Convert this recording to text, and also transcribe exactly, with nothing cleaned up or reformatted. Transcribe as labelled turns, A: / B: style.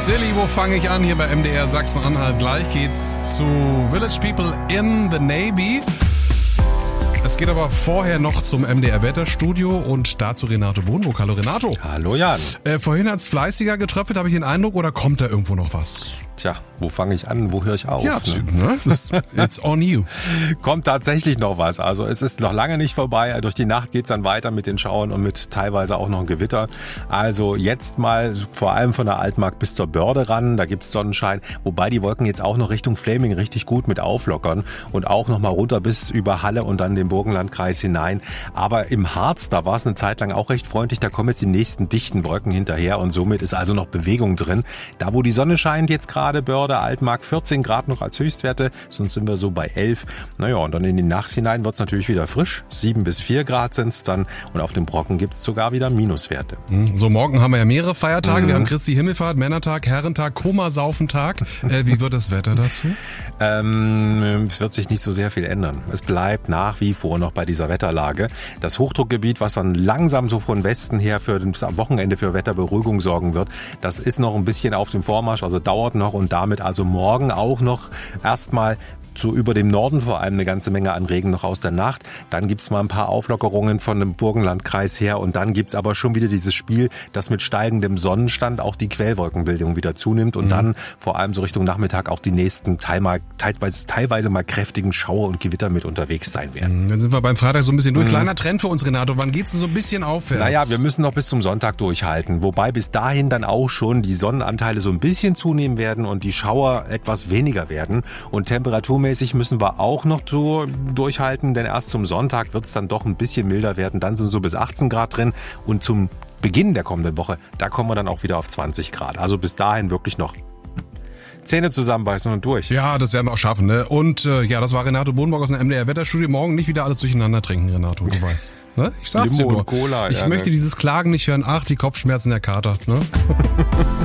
A: Silly, wo fange ich an? Hier bei M D R Sachsen-Anhalt. Gleich geht's zu Village People in the Navy. Es geht aber vorher noch zum M D R Wetterstudio und dazu Renato Bohnburg. Hallo Renato.
B: Hallo Jan.
A: Äh, vorhin hat's fleißiger getröpfelt, habe ich den Eindruck, oder kommt da irgendwo noch was?
B: Tja, wo fange ich an, wo höre ich auf?
A: Ja, ne? It's on you.
B: Kommt tatsächlich noch was. Also es ist noch lange nicht vorbei. Durch die Nacht geht's dann weiter mit den Schauern und mit teilweise auch noch ein Gewitter. Also jetzt mal vor allem von der Altmark bis zur Börde ran. Da gibt's Sonnenschein. Wobei die Wolken jetzt auch noch Richtung Fläming richtig gut mit auflockern. Und auch noch mal runter bis über Halle und dann den Burgenlandkreis hinein. Aber im Harz, da war es eine Zeit lang auch recht freundlich. Da kommen jetzt die nächsten dichten Wolken hinterher. Und somit ist also noch Bewegung drin. Da, wo die Sonne scheint jetzt gerade, Börde, Altmark, vierzehn Grad noch als Höchstwerte, sonst sind wir so bei elf. Naja, und dann in die Nacht hinein wird es natürlich wieder frisch. sieben bis vier Grad sind es dann und auf dem Brocken gibt es sogar wieder Minuswerte.
A: So, morgen haben wir ja mehrere Feiertage.
B: Mhm.
A: Wir haben Christi Himmelfahrt, Männertag, Herrentag, Komasaufentag. Äh, wie wird das Wetter dazu?
B: Ähm, es wird sich nicht so sehr viel ändern. Es bleibt nach wie vor noch bei dieser Wetterlage. Das Hochdruckgebiet, was dann langsam so von Westen her für das Wochenende für Wetterberuhigung sorgen wird, das ist noch ein bisschen auf dem Vormarsch, also dauert noch und damit also morgen auch noch erstmal so über dem Norden vor allem eine ganze Menge an Regen noch aus der Nacht. Dann gibt's mal ein paar Auflockerungen von dem Burgenlandkreis her und dann gibt's aber schon wieder dieses Spiel, dass mit steigendem Sonnenstand auch die Quellwolkenbildung wieder zunimmt und mhm. dann vor allem so Richtung Nachmittag auch die nächsten teilmal, teilweise, teilweise mal kräftigen Schauer und Gewitter mit unterwegs sein werden.
A: Mhm. Dann sind wir beim Freitag so ein bisschen durch. Mhm. Kleiner Trend für uns, Renato. Wann geht's denn so ein bisschen aufwärts?
B: Naja, wir müssen noch bis zum Sonntag durchhalten. Wobei bis dahin dann auch schon die Sonnenanteile so ein bisschen zunehmen werden und die Schauer etwas weniger werden. Und temperaturmäßig müssen wir auch noch so durchhalten, denn erst zum Sonntag wird es dann doch ein bisschen milder werden. Dann sind so bis achtzehn Grad drin und zum Beginn der kommenden Woche, da kommen wir dann auch wieder auf zwanzig Grad. Also bis dahin wirklich noch Zähne zusammenbeißen und durch.
A: Ja, das werden wir auch schaffen, ne? Und äh, ja, das war Renato Bohnburg aus dem M D R Wetterstudio. Morgen nicht wieder alles durcheinander trinken, Renato, du weißt. Ne? Ich sag's
B: Limo
A: dir nur.
B: und Cola,
A: ich
B: ja,
A: möchte
B: ne?
A: dieses Klagen nicht hören. Ach, die Kopfschmerzen, der Kater. Ne?